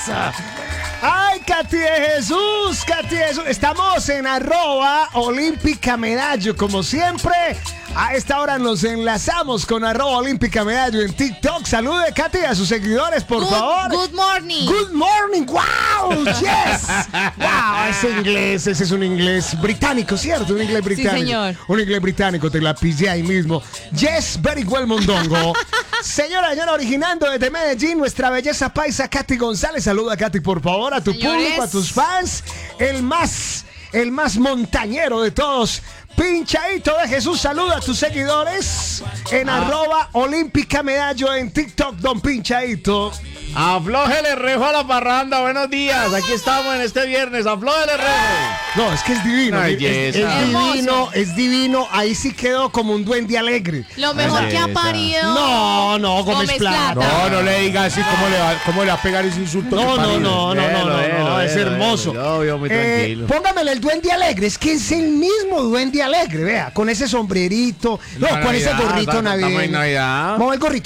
¡Ay, Katy de Jesús! Katy de Jesús. Estamos en @olímpicamedallo, como siempre. A esta hora nos enlazamos con @olímpicamedallo en TikTok. Salude, Katy, a sus seguidores, por favor. Good morning. Good morning. ¡Wow! ¡Yes! ¡Wow! Ese es un inglés británico, ¿cierto? Un inglés británico. Sí, señor. Un inglés británico, te la pillé ahí mismo. Yes, very well, mondongo. Señora, originando desde Medellín, nuestra belleza paisa Katy González. Saluda, Katy, por favor, a tu público, a tus fans. El más montañero de todos. Pinchaito de Jesús, saluda a tus seguidores en @olímpicamedallo en TikTok, don Pinchaito. Aflójele rejo a la parranda, buenos días. Aquí estamos en este viernes, aflójele rejo. No, es que es divino. Ay, es divino, es divino. Ahí sí quedó como un duende alegre. Lo mejor que ha parido. No, Gómez Plata. No le diga así, ¿cómo le va a pegar ese insulto? No, es hermoso. Yo muy tranquilo. Póngamele el duende alegre, es que es el mismo duende alegre, vea, con ese sombrerito, con ese gorrito navideño. Mueve el gorrito.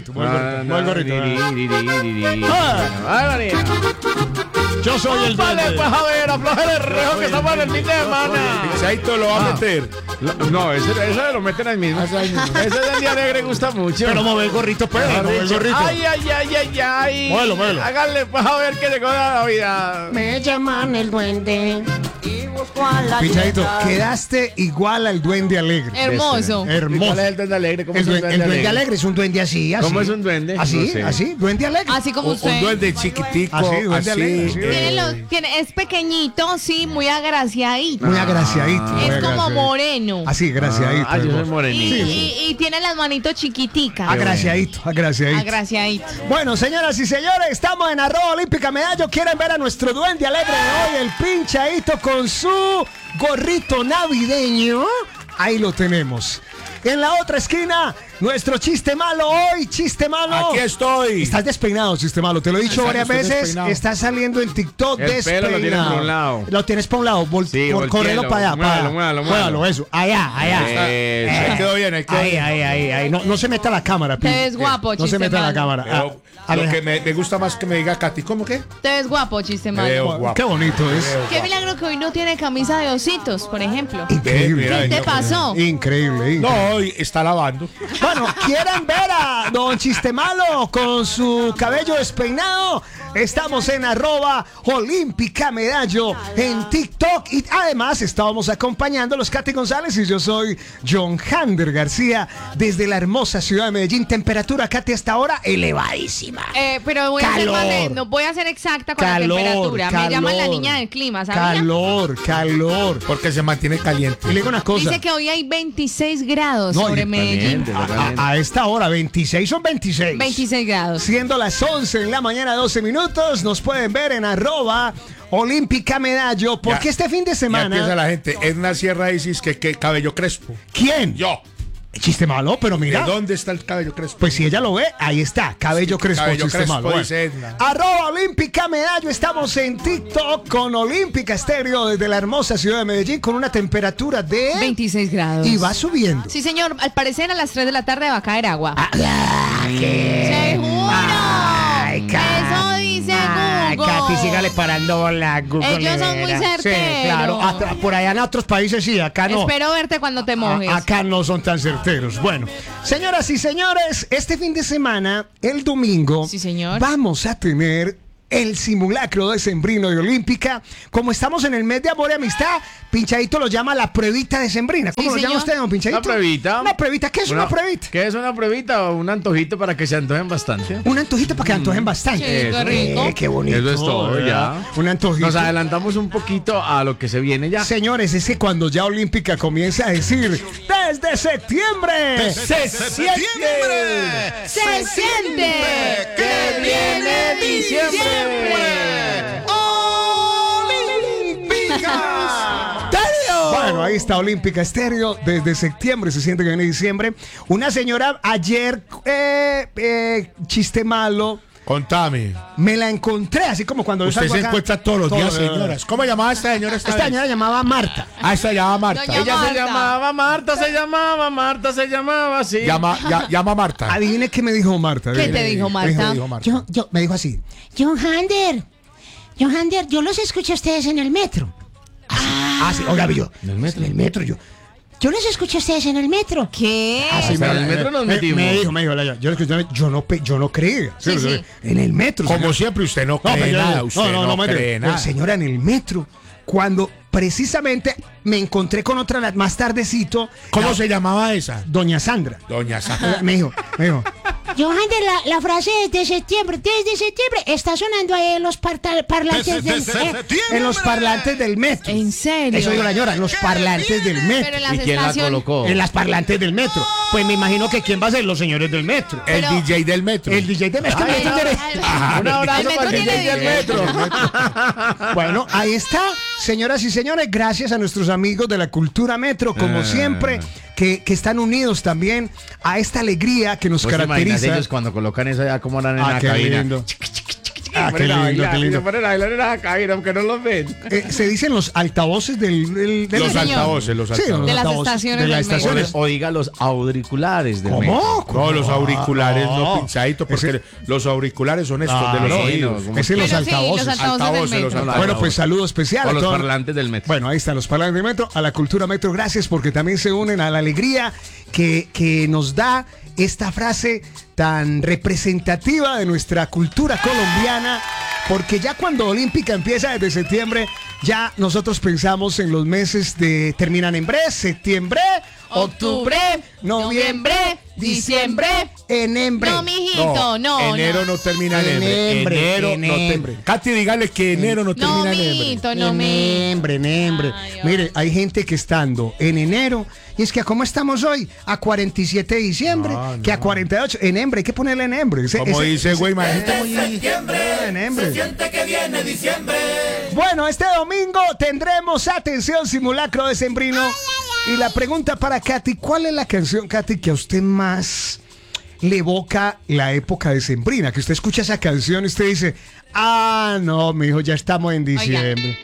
Yo soy el duende. Vale, pues a ver, aflójele el rejo que estamos en el fin de semana. Pinchaito lo va a meter. No, ese lo meten ahí mismo. Ese del día alegre gusta mucho. Pero mueve el gorrito, mueve el gorrito. Ay. Muévelo. Háganle pues a ver que llegó la Navidad. Me llaman el duende. Pinchadito, quedaste igual al duende alegre. Hermoso. ¿Cuál es el duende alegre? ¿Cómo El duende alegre es un duende así. ¿Cómo es un duende? Así, No sé. así, duende alegre. Así como usted. Un duende chiquitico. Así, duende alegre. Es pequeñito, sí, muy agraciadito. Muy agraciadito. Es como moreno. Así, graciadito. Yo soy morenito. Y tiene las manitos chiquiticas. Agraciadito. Agraciadito. Bueno, señoras y señores, estamos en @olímpicamedallo. ¿Quieren ver a nuestro duende alegre de hoy? El Pinchaito con su gorrito navideño. Ahí lo tenemos. En la otra esquina, nuestro chiste malo hoy, chiste malo. Aquí estoy. Estás despeinado, chiste malo. Te lo he dicho varias estoy veces. despeinado. Estás saliendo en TikTok El despeinado. pelo lo tienes por un lado. Lo tienes por un lado. Correlo para allá. Muévalo, eso. Allá. Quedó bien, Ahí. No se meta la cámara, Te ves guapo, no se chiste meta la malo. cámara. Lo que me gusta más que me diga Katy, ¿cómo qué? Te ves guapo, chiste Me veo malo. guapo. Qué bonito es. Qué milagro que hoy no tiene camisa de ositos, por ejemplo. Increíble. Mira, ¿Qué te pasó? Increíble. No, hoy está lavando. Bueno, ¿quieren ver a don Chistemalo con su cabello despeinado? Estamos en @olímpicamedallo en TikTok. Y además estábamos acompañando a los Katy González y yo soy John Hander García desde la hermosa ciudad de Medellín. Temperatura, Katy, hasta ahora elevadísima. Pero voy no voy a ser exacta con la temperatura. Me llaman la niña del clima, ¿sabía? Calor. Porque se mantiene caliente. Y le digo una cosa. Dice que hoy hay 26 grados sobre Medellín. A esta hora, 26 son 26. 26 grados. Siendo las 11 en la mañana, 12 minutos, nos pueden ver en @olímpicamedallo. Porque este fin de Ya semana. empieza la gente. Edna Sierra dices que cabello crespo. ¿Quién? Yo. Chiste malo, pero mira. ¿De dónde está el cabello crespo? Pues si ella lo ve, ahí está, cabello crespo, cabello chiste crespo, malo. dice Edna. @olímpicamedallo, estamos en TikTok con Olímpica Estéreo desde la hermosa ciudad de Medellín con una temperatura de 26 grados. y va subiendo. Sí, señor. Al parecer a las 3 de la tarde va a caer agua. ¡Seguro! Eso dice Google. Katy, sígale parando la Google. Ellos son muy certeros. Sí, claro. Por allá en otros países sí, acá no. Espero verte cuando te mojes. Acá no son tan certeros. Bueno, señoras y señores, este fin de semana, el domingo, Sí, señor. vamos a tener el simulacro decembrino de Olímpica. Como estamos en el mes de amor y amistad, Pinchadito lo llama la pruebita decembrina. ¿Cómo Sí, lo llama señor. usted, don Pinchadito? ¿Una pruebita? Una pruebita. ¿Qué es una pruebita? ¿Qué es una pruebita o un antojito para que se antojen bastante? Un antojito para que antojen bastante. Sí, qué rico. Qué bonito. Eso es todo, ¿verdad? ya. Un antojito. Nos adelantamos un poquito a lo que se viene ya. Señores, es que cuando ya Olímpica comienza a decir desde septiembre ¡Se siente! ¡Se siente! ¡Que viene diciembre! Bueno, ahí está Olímpica Estéreo. Desde septiembre se siente que viene diciembre. Una señora ayer, chiste malo, Contame. Me la encontré, así como cuando Usted yo salgo se acá, encuentra todos los días, señoras. ¿Cómo llamaba esta señora esta Esta vez? señora llamaba Marta. Esta se llamaba Marta. Doña Ella Marta. se llamaba Marta, se llamaba, sí. Llama Marta. Adivine qué me dijo Marta. ¿Qué te dijo Marta? Me dijo así. John Hander, yo los escucho a ustedes en el metro. Sí, oiga, yo. ¿En el metro? En el metro, yo. Yo los escucho a ustedes en el metro. ¿Qué? Sí, Hasta en el metro nos metimos. Me dijo, yo no creía. Sí, sí. En el metro. Como señora. siempre, usted no cree pero nada. Usted no cree nada. Señora, en el metro, cuando precisamente me encontré con otra más tardecito. ¿Cómo se llamaba esa? Doña Sandra. Doña Sandra. Me dijo. John Hander, la frase desde septiembre está sonando ahí en los parlantes del En los parlantes del metro. ¿En serio? Eso digo la señora, en los parlantes del metro. Pero en las ¿Y quién la estaciones. colocó? En las parlantes del metro. Pues me imagino que quién va a ser los señores del metro. El Pero- DJ del metro. El DJ de metro. Un abrazo El para el metro DJ tiene del metro. Bueno, ahí está, señoras y señores, gracias a nuestros amigos de la Cultura Metro, como siempre, que están unidos también a esta alegría que nos ¿Vos te imaginas caracteriza. ellos cuando colocan eso allá como harán en la Qué cabina? lindo. Qué lindo, qué lindo. Ponen a bailar en la cabina, aunque no los ven. Se dicen los altavoces del Los señor. altavoces, los Sí, altavoces. los De las altavoces estaciones de las del metro. estaciones. O diga los auriculares del metro. ¿Cómo? No, los auriculares no No. pinchaditos, porque Ese- los auriculares son estos de los Claro. oídos. Es en los Pero sí, altavoces. los altavoces del metro. Bueno, pues saludo especial O a los todos. parlantes del metro. Bueno, ahí están los parlantes del metro, a la Cultura Metro, gracias porque también se unen a la alegría que nos da esta frase tan representativa de nuestra cultura colombiana, porque ya cuando Olímpica empieza desde septiembre, ya nosotros pensamos en los meses de terminan en septiembre, octubre, noviembre, diciembre, enero. No, mijito, no. Enero no termina en enero. Enero no Enembre. Katy, dígale que enero no No, termina en enero. mijito, no, mijito. Enembre. Ay, Dios. Mire, hay gente que estando en enero, y es que ¿cómo estamos hoy? A 47 de diciembre, que a 48, enembre, hay que ponerle enembre. Como dice güey, imagínate. Enembre. Bueno, este domingo tendremos, atención, simulacro decembrino. Y la pregunta para Katy, ¿cuál es la canción, Katy, que a usted más le evoca la época decembrina? Que usted escucha esa canción y usted dice, no, mijo, ya estamos en diciembre.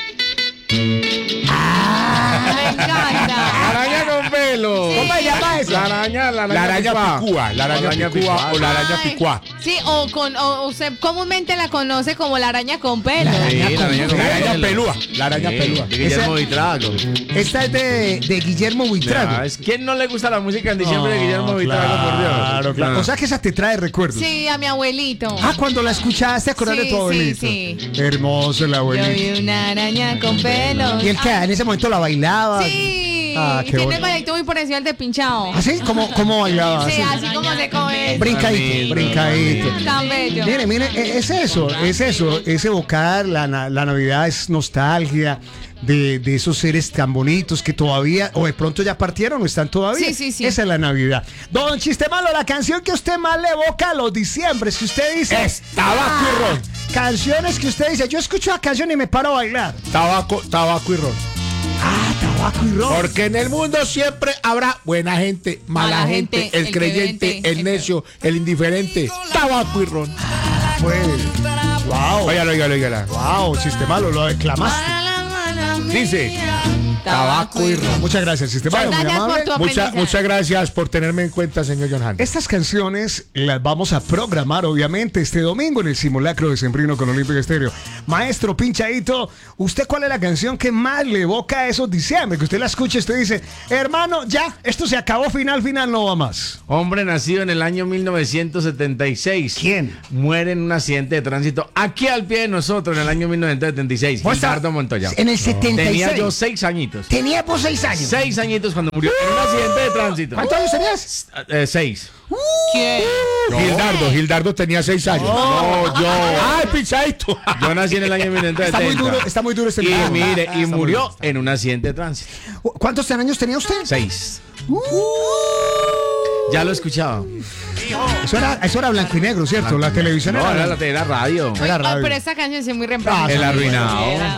Me encanta. Araña con pelo. ¿Cómo se llama eso? La araña picúa. La araña picúa o la araña Ay, picúa. Sí, o usted comúnmente la conoce como la araña con pelo. Sí, la araña con La araña pelo. pelúa. La araña pelúa. De Guillermo Vitrago. Esta es de Guillermo Buitrago. ¿Quién no le gusta la música en diciembre de Guillermo Vitrago, por Dios? Claro, claro. Ah. O sea que esa te trae recuerdos. Sí, a mi abuelito. Cuando la escuchaste, acordar de Sí, tu abuelito. sí, Hermoso el Yo abuelito. vi una araña con pelo. Y él que en ese momento la bailaba. Sí. Ah, y qué tiene bueno. el bailadito muy parecido al de Pinchao. ¿Así? ¿Cómo bailaba? Sí, Así. así como se come. Brincadito, brincadito. Tan bello. Mire, es eso, es evocar la Navidad, es nostalgia de esos seres tan bonitos que todavía, o de pronto ya partieron o están todavía. Sí, sí, sí. Esa es la Navidad. Don Chistemalo, la canción que usted más le evoca a los diciembres, que usted dice... Es tabaco y ron. Canciones que usted dice, yo escucho la canción y me paro a bailar. Tabaco y ron. Tabaco y ron. Porque en el mundo siempre habrá buena gente, mala gente, el creyente, el necio, el indiferente. Tabaco y ron. Pues, wow. Óigala. Wow, Chistemalo, lo declamaste. Dice, tabaco y ron. Muchas gracias, Chistemalo, muy Gracias por amable. tu aprendizaje. Muchas gracias por tenerme en cuenta, señor John Hander. Estas canciones las vamos a programar, obviamente, este domingo en el simulacro decembrino con Olímpica Estéreo. Maestro Pinchadito, ¿usted cuál es la canción que más le evoca a esos diciembre? Que usted la escuche y usted dice, hermano, ya, esto se acabó, final, no va más. Hombre nacido en el año 1976. ¿Quién? Muere en un accidente de tránsito aquí al pie de nosotros en el año 1976. Ricardo Montoya. En el 76. Tenía yo 6 añitos. Tenía por 6 años. 6 añitos cuando murió en un accidente de tránsito. ¿Cuántos años tenías? 6. ¿Quién? Gildardo tenía 6 años. No, yo. ¡Ay, Pinchadito! Yo nací en el año 1970. Está muy duro este Y video. mire, y Está murió muy duro. en un accidente de tránsito. ¿Cuántos años tenía usted? 6. Ya lo escuchaba. Eso era blanco y negro, ¿cierto? La televisión No, era era radio. Era Ay, radio. pero esta canción sí es muy reemplazable. El arruinado.